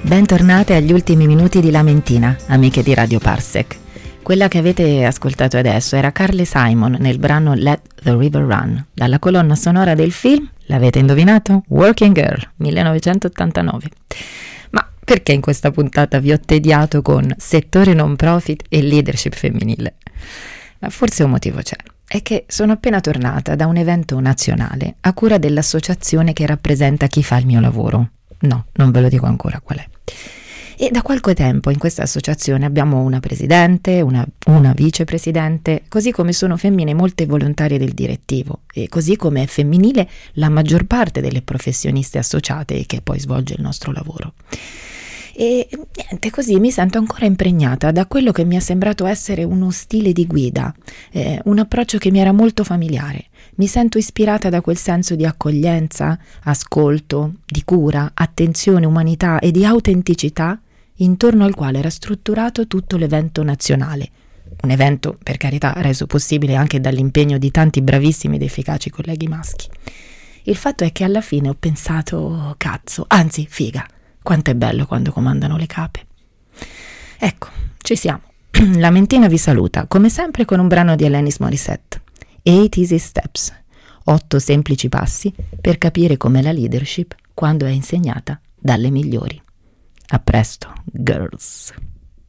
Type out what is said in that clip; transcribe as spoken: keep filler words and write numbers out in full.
Bentornate agli ultimi minuti di Lamentina, amiche di Radio Parsec. Quella che avete ascoltato adesso era Carly Simon nel brano Let the River Run, dalla colonna sonora del film, l'avete indovinato? Working Girl, millenovecentottantanove. Ma perché in questa puntata vi ho tediato con settore non profit e leadership femminile? Ma forse un motivo c'è. È che sono appena tornata da un evento nazionale a cura dell'associazione che rappresenta chi fa il mio lavoro. No, non ve lo dico ancora qual è. E da qualche tempo in questa associazione abbiamo una presidente, una, una vicepresidente, così come sono femmine molte volontarie del direttivo e così come è femminile la maggior parte delle professioniste associate che poi svolge il nostro lavoro. E niente, così mi sento ancora impregnata da quello che mi è sembrato essere uno stile di guida, eh, un approccio che mi era molto familiare. Mi sento ispirata da quel senso di accoglienza, ascolto, di cura, attenzione, umanità e di autenticità intorno al quale era strutturato tutto l'evento nazionale. Un evento, per carità, reso possibile anche dall'impegno di tanti bravissimi ed efficaci colleghi maschi. Il fatto è che alla fine ho pensato, cazzo, anzi, figa, quanto è bello quando comandano le cape. Ecco, ci siamo. Lamentina vi saluta, come sempre con un brano di Alanis Morissette. Eight Easy Steps, otto semplici passi per capire com'è la leadership quando è insegnata dalle migliori. A presto, girls!